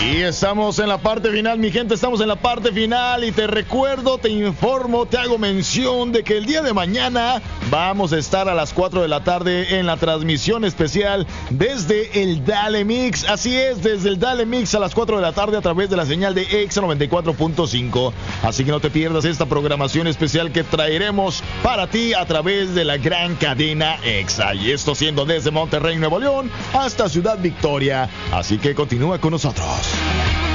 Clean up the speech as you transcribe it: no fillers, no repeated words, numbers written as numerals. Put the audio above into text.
Y estamos en la parte final, mi gente, estamos en la parte final y te recuerdo, te informo, te hago mención de que el día de mañana vamos a estar a las 4 de la tarde en la transmisión especial desde el Dale Mix. Así es, desde el Dale Mix a las 4 de la tarde a través de la señal de EXA 94.5. Así que no te pierdas esta programación especial que traeremos para ti a través de la gran cadena EXA. Y esto siendo desde Monterrey, Nuevo León, hasta Ciudad Victoria. Así que continúa con nosotros.